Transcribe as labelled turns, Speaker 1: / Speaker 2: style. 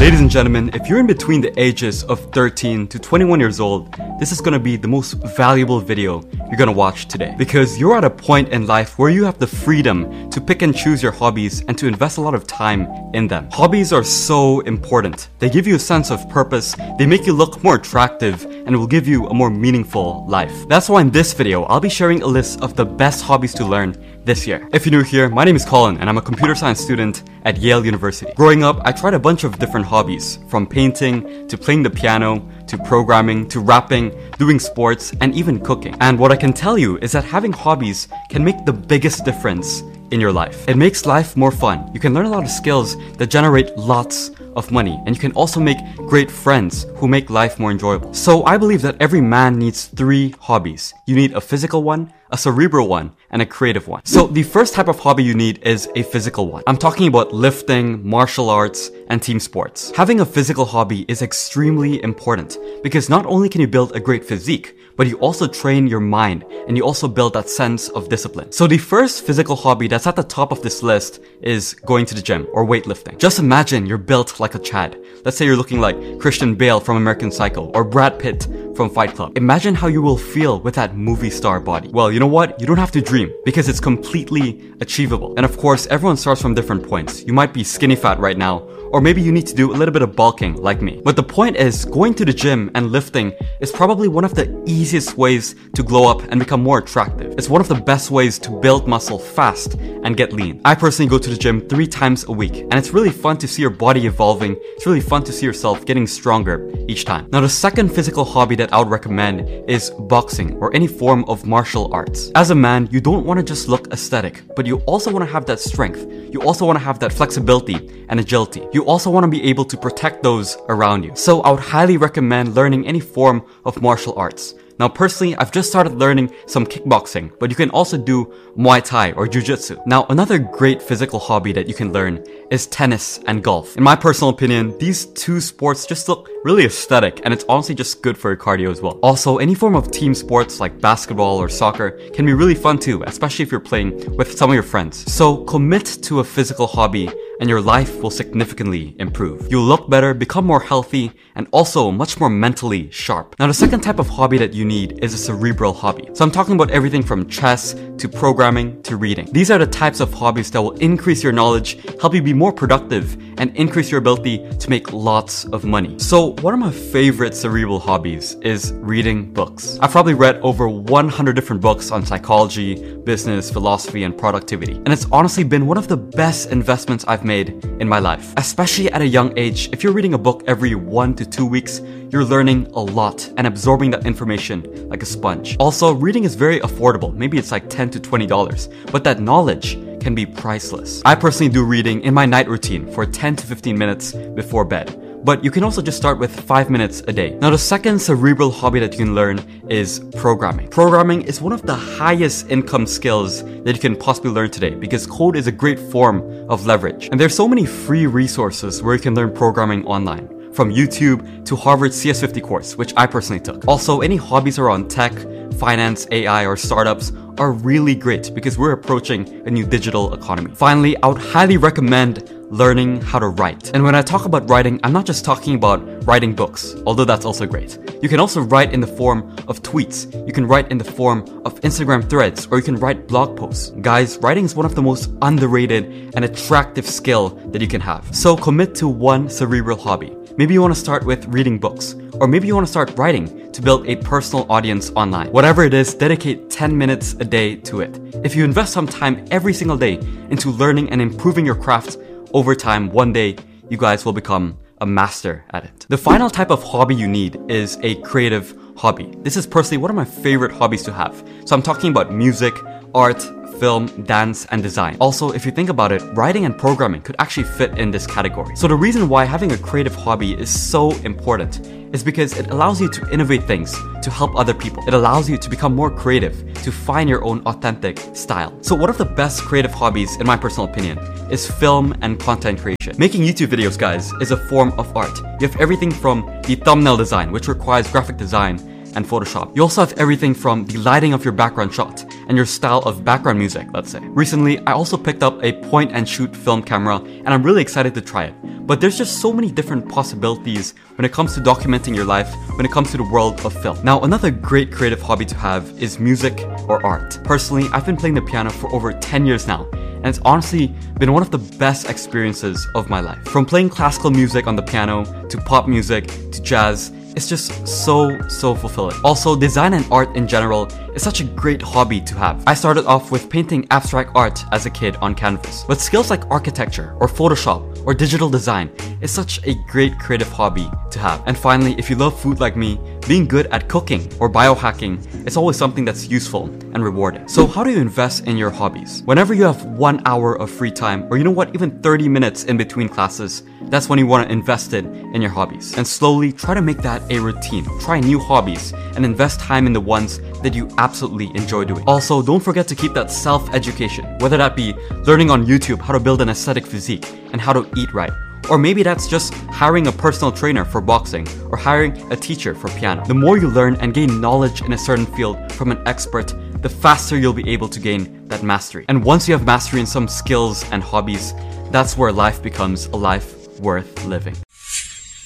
Speaker 1: Ladies and gentlemen, if you're in between the ages of 13 to 21 years old, this is gonna be the most valuable video you're gonna watch today. Because you're at a point in life where you have the freedom to pick and choose your hobbies and to invest a lot of time in them. Hobbies are so important. They give you a sense of purpose, they make you look more attractive, and will give you a more meaningful life. That's why in this video, I'll be sharing a list of the best hobbies to learn this year. If you're new here, my name is Colin and I'm a computer science student at Yale University. Growing up, I tried a bunch of different hobbies, from painting to playing the piano to programming to rapping, doing sports, and even cooking. And what I can tell you is that having hobbies can make the biggest difference in your life. It makes life more fun. You can learn a lot of skills that generate lots of money, and you can also make great friends who make life more enjoyable. So I believe that every man needs 3 hobbies. You need a physical one, a cerebral one, and a creative one. So the first type of hobby you need is a physical one. I'm talking about lifting, martial arts, and team sports. Having a physical hobby is extremely important because not only can you build a great physique, but you also train your mind and you also build that sense of discipline. So the first physical hobby that's at the top of this list is going to the gym or weightlifting. Just imagine you're built like a Chad. Let's say you're looking like Christian Bale from American Psycho or Brad Pitt from Fight Club. Imagine how you will feel with that movie star body. Well, you know what? You don't have to dream because it's completely achievable. And of course, everyone starts from different points. You might be skinny fat right now, or maybe you need to do a little bit of bulking like me. But the point is, going to the gym and lifting is probably one of the easiest ways to glow up and become more attractive. It's one of the best ways to build muscle fast and get lean. I personally go to the gym 3 times a week, and it's really fun to see your body evolving. It's really fun to see yourself getting stronger each time. Now, the second physical hobby that I would recommend is boxing or any form of martial arts. As a man, you don't want to just look aesthetic, but you also want to have that strength. You also want to have that flexibility and agility. You also want to be able to protect those around you. So I would highly recommend learning any form of martial arts. Now personally, I've just started learning some kickboxing, but you can also do Muay Thai or Jiu-Jitsu. Now another great physical hobby that you can learn is tennis and golf. In my personal opinion, these 2 sports just look really aesthetic and it's honestly just good for your cardio as well. Also, any form of team sports like basketball or soccer can be really fun too, especially if you're playing with some of your friends. So commit to a physical hobby and your life will significantly improve. You'll look better, become more healthy, and also much more mentally sharp. Now the second type of hobby that you need is a cerebral hobby. So I'm talking about everything from chess to programming to reading. These are the types of hobbies that will increase your knowledge, help you be more productive, and increase your ability to make lots of money. So one of my favorite cerebral hobbies is reading books. I've probably read over 100 different books on psychology, business, philosophy, and productivity. And it's honestly been one of the best investments I've made in my life. Especially at a young age, if you're reading a book every 1 to 2 weeks, you're learning a lot and absorbing that information like a sponge. Also, reading is very affordable. Maybe it's like $10 to $20, but that knowledge can be priceless. I personally do reading in my night routine for 10 to 15 minutes before bed. But you can also just start with 5 minutes a day. Now the second cerebral hobby that you can learn is programming. Programming is one of the highest income skills that you can possibly learn today because code is a great form of leverage. And there's so many free resources where you can learn programming online, from YouTube to Harvard's CS50 course, which I personally took. Also, any hobbies around tech, finance, AI, or startups are really great because we're approaching a new digital economy. Finally, I would highly recommend learning how to write. And when I talk about writing, I'm not just talking about writing books, although that's also great. You can also write in the form of tweets. You can write in the form of Instagram threads, or you can write blog posts. Guys, writing is one of the most underrated and attractive skill that you can have. So commit to one cerebral hobby. Maybe you want to start with reading books, or maybe you want to start writing to build a personal audience online. Whatever it is, dedicate 10 minutes a day to it. If you invest some time every single day into learning and improving your craft, over time, one day, you guys will become a master at it. The final type of hobby you need is a creative hobby. This is personally one of my favorite hobbies to have. So I'm talking about music, art, film, dance, and design. Also, if you think about it, writing and programming could actually fit in this category. So the reason why having a creative hobby is so important is because it allows you to innovate things to help other people. It allows you to become more creative, to find your own authentic style. So one of the best creative hobbies, in my personal opinion, is film and content creation. Making YouTube videos, guys, is a form of art. You have everything from the thumbnail design, which requires graphic design, and Photoshop. You also have everything from the lighting of your background shot and your style of background music, let's say. Recently, I also picked up a point-and-shoot film camera, and I'm really excited to try it. But there's just so many different possibilities when it comes to documenting your life, when it comes to the world of film. Now, another great creative hobby to have is music or art. Personally, I've been playing the piano for over 10 years now, and it's honestly been one of the best experiences of my life. From playing classical music on the piano, to pop music, to jazz, it's just so fulfilling. Also, design and art in general is such a great hobby to have. I started off with painting abstract art as a kid on canvas, but skills like architecture or Photoshop or digital design is such a great creative hobby to have. And finally, if you love food like me, being good at cooking or biohacking is always something that's useful and rewarding. So how do you invest in your hobbies? Whenever you have 1 hour of free time, or you know what, even 30 minutes in between classes, that's when you want to invest it in your hobbies. And slowly try to make that a routine. Try new hobbies and invest time in the ones that you absolutely enjoy doing. Also, don't forget to keep that self-education, whether that be learning on YouTube how to build an aesthetic physique and how to eat right. Or maybe that's just hiring a personal trainer for boxing or hiring a teacher for piano. The more you learn and gain knowledge in a certain field from an expert, the faster you'll be able to gain that mastery. And once you have mastery in some skills and hobbies, that's where life becomes a life worth living.